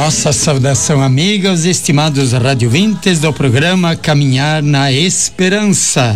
Nossa saudação, amigos, estimados radiovintes do programa Caminhar na Esperança.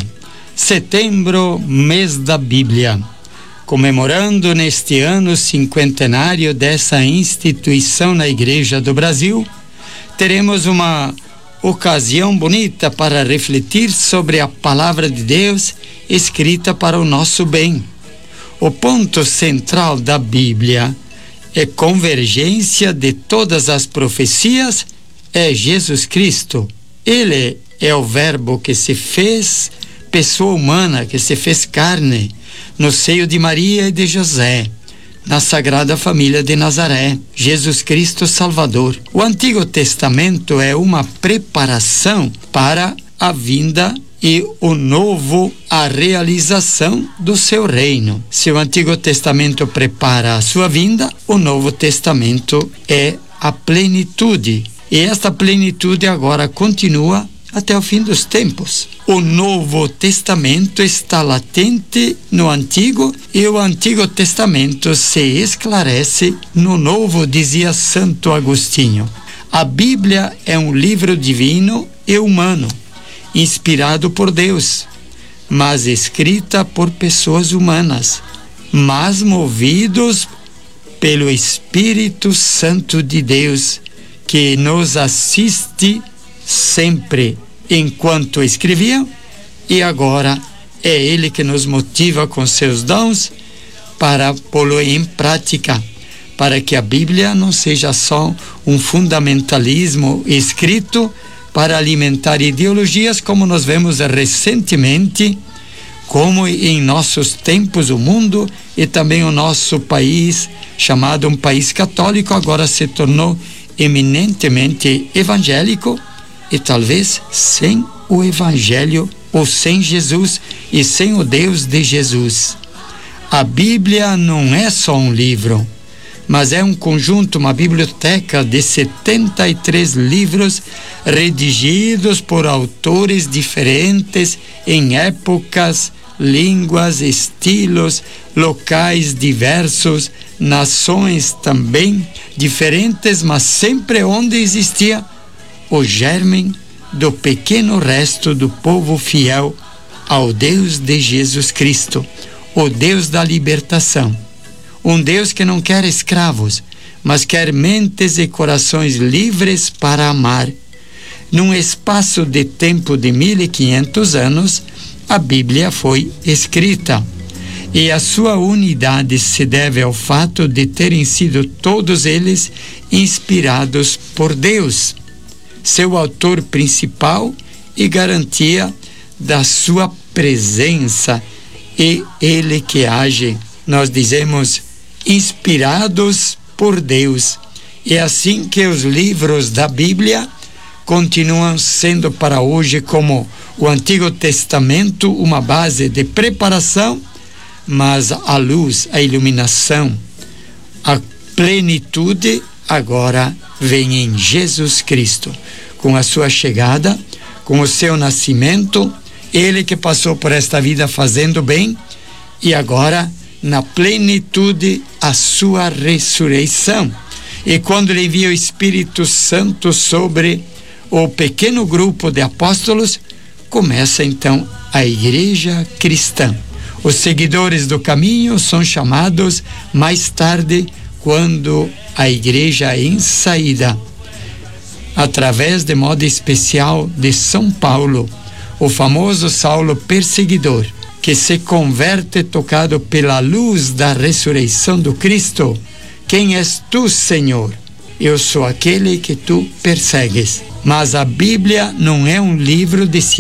Setembro, mês da Bíblia. Comemorando neste ano cinquentenário dessa instituição na Igreja do Brasil, teremos uma ocasião bonita para refletir sobre a Palavra de Deus escrita para o nosso bem. O ponto central da Bíblia é convergência de todas as profecias, é Jesus Cristo. Ele é o Verbo que se fez pessoa humana, que se fez carne, no seio de Maria e de José, na Sagrada Família de Nazaré, Jesus Cristo Salvador. O Antigo Testamento é uma preparação para a vinda e o novo, a realização do seu reino. Se o Antigo Testamento prepara a sua vinda, o Novo Testamento é a plenitude. E esta plenitude agora continua até o fim dos tempos. O Novo Testamento está latente no Antigo e o Antigo Testamento se esclarece no Novo, dizia Santo Agostinho. A Bíblia é um livro divino e humano, inspirado por Deus, mas escrita por pessoas humanas, mas movidos pelo Espírito Santo de Deus, que nos assiste sempre enquanto escrevia, e agora é Ele que nos motiva com seus dons para pô-lo em prática, para que a Bíblia não seja só um fundamentalismo escrito para alimentar ideologias, como nós vemos recentemente, como em nossos tempos o mundo e também o nosso país, chamado um país católico, agora se tornou eminentemente evangélico e talvez sem o Evangelho ou sem Jesus e sem o Deus de Jesus. A Bíblia não é só um livro, mas é um conjunto, uma biblioteca de 73 livros redigidos por autores diferentes em épocas, línguas, estilos, locais diversos, nações também diferentes, mas sempre onde existia o germe do pequeno resto do povo fiel ao Deus de Jesus Cristo, o Deus da libertação. Um Deus que não quer escravos, mas quer mentes e corações livres para amar. Num espaço de tempo de 1500 anos, a Bíblia foi escrita. E a sua unidade se deve ao fato de terem sido todos eles inspirados por Deus, seu autor principal e garantia da sua presença, e Ele que age. Nós dizemos inspirados por Deus. É assim que os livros da Bíblia continuam sendo para hoje, como o Antigo Testamento, uma base de preparação, mas a luz, a iluminação, a plenitude agora vem em Jesus Cristo, com a sua chegada, com o seu nascimento, Ele que passou por esta vida fazendo bem, e agora na plenitude a sua ressurreição. E quando Ele envia o Espírito Santo sobre o pequeno grupo de apóstolos, começa então a igreja cristã. Os seguidores do caminho são chamados mais tarde, quando a igreja em saída, através de modo especial de São Paulo, o famoso Saulo perseguidor, que se converte tocado pela luz da ressurreição do Cristo. Quem és tu, Senhor? Eu sou aquele que tu persegues. Mas a Bíblia não é um livro de